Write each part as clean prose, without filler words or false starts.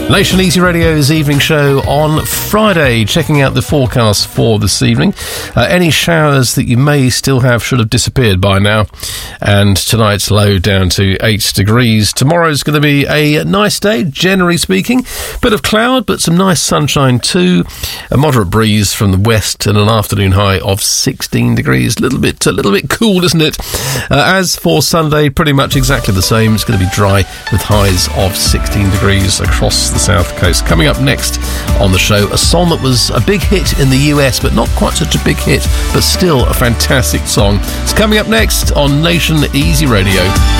Nation Easy Radio's evening show on Friday, checking out the forecast for this evening. Any showers that you may still have should have disappeared by now, and tonight's low down to 8 degrees. Tomorrow's going to be a nice day, generally speaking. Bit of cloud, but some nice sunshine too. A moderate breeze from the west and an afternoon high of 16 degrees. A little bit cool, isn't it? As for Sunday, pretty much exactly the same. It's going to be dry with highs of 16 degrees across the south coast. Coming up next on the show, a song that was a big hit in the US, but not quite such a big hit, but still a fantastic song. It's coming up next on Nation Easy Radio.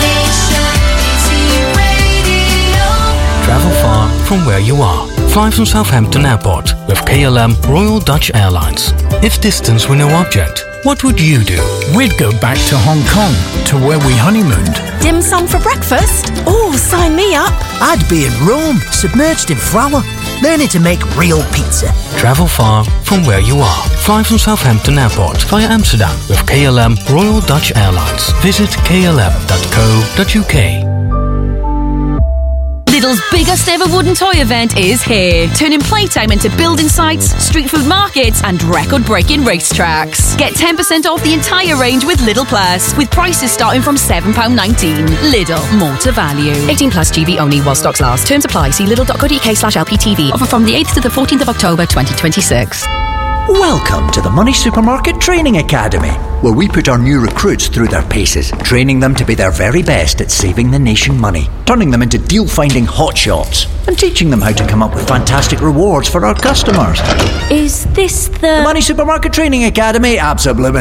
Travel far from where you are. Fly from Southampton Airport with KLM Royal Dutch Airlines. If distance were no object, what would you do? We'd go back to Hong Kong, to where we honeymooned. Dim sum for breakfast? Oh, sign me up. I'd be in Rome, submerged in flour, learning to make real pizza. Travel far from where you are. Fly from Southampton Airport via Amsterdam with KLM Royal Dutch Airlines. Visit klm.co.uk. Lidl's biggest ever wooden toy event is here, turning playtime into building sites, street food markets and record-breaking racetracks. Get 10% off the entire range with Lidl Plus, with prices starting from £7.19. Lidl, more to value. 18 plus GB only while stocks last. Terms apply. See lidl.co.uk/LPTV. Offer from the 8th to the 14th of October 2026. Welcome to the Money Supermarket Training Academy, where we put our new recruits through their paces, training them to be their very best at saving the nation money, turning them into deal-finding hotshots, and teaching them how to come up with fantastic rewards for our customers. Is this The Money Supermarket Training Academy? Absolutely.